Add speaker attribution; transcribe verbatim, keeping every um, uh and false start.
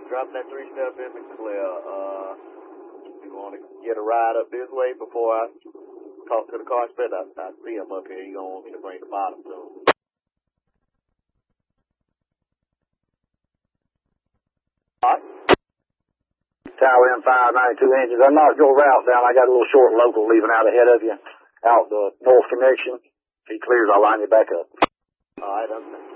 Speaker 1: dropping that three-step in the clear. Uh, you want to get a ride up this way before I talk to the car spread? I, I see him up here. He gonna want me to bring the bottom to him. All right.
Speaker 2: Tower M five, ninety-two engines. I knocked your route down. I got a little short local leaving out ahead of you, out the north connection. If he clears, I'll line you back up.
Speaker 1: All right, I'm